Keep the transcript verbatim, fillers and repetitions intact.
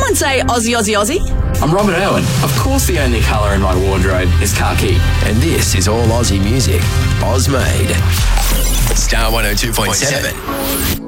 someone say Aussie, Aussie, Aussie? I'm Robert Irwin. Of course the only colour in my wardrobe is khaki. And this is all Aussie music. Oz made. Star one oh two point seven.